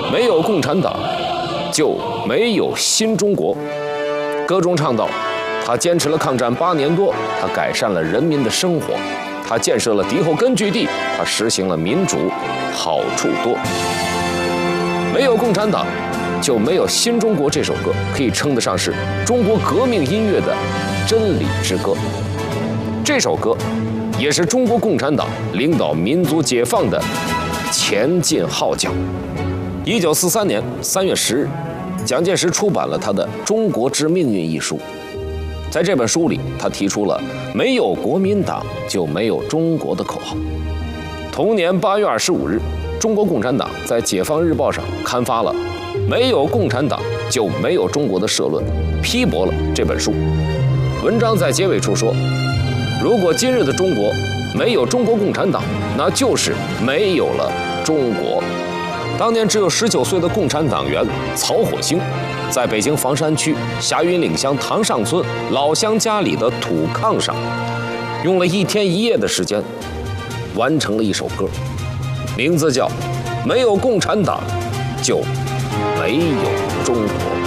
没有共产党，就没有新中国。歌中唱道，他坚持了抗战8年多，他改善了人民的生活，他建设了敌后根据地，他实行了民主，好处多。没有共产党，就没有新中国。这首歌可以称得上是中国革命音乐的真理之歌。这首歌也是中国共产党领导民族解放的前进号角。1943年3月10日，蒋介石出版了他的《中国之命运》一书。在这本书里，他提出了没有国民党就没有中国的口号。同年8月25日，中国共产党在《解放日报》上刊发了没有共产党就没有中国的社论，批驳了这本书。文章在结尾处说，如果今日的中国没有中国共产党，那就是没有了中国。当年只有19岁的共产党员曹火星，在北京房山区霞云岭乡塘上村老乡家里的土炕上，用了1天1夜的时间，完成了一首歌，名字叫《没有共产党就没有中国》。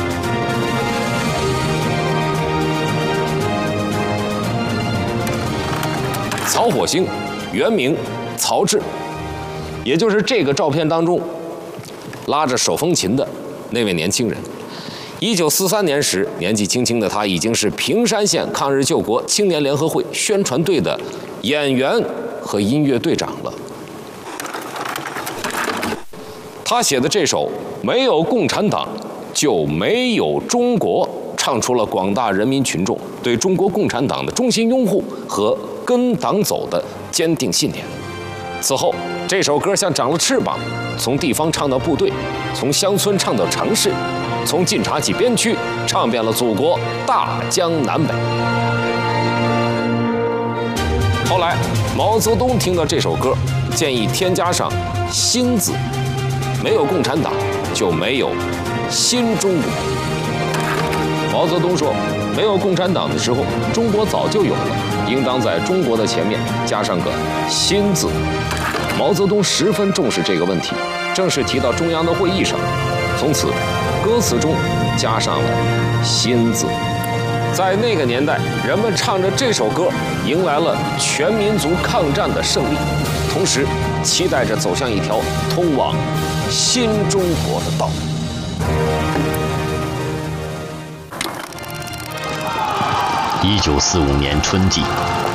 曹火星原名曹志，也就是这个照片当中拉着手风琴的那位年轻人。1943年时，年纪轻轻的他已经是平山县抗日救国青年联合会宣传队的演员和音乐队长了。他写的这首《没有共产党就没有中国》，唱出了广大人民群众对中国共产党的衷心拥护和跟党走的坚定信念。此后，这首歌像长了翅膀，从地方唱到部队，从乡村唱到城市，从晋察冀边区唱遍了祖国大江南北。后来，毛泽东听到这首歌，建议添加上“新”字，没有共产党就没有新中国。毛泽东说，没有共产党的时候，中国早就有了，应当在中国的前面加上个“新”字。毛泽东十分重视这个问题，正式提到中央的会议上，从此歌词中加上了“新”字。在那个年代，人们唱着这首歌，迎来了全民族抗战的胜利，同时期待着走向一条通往新中国的道路。 1945年春季，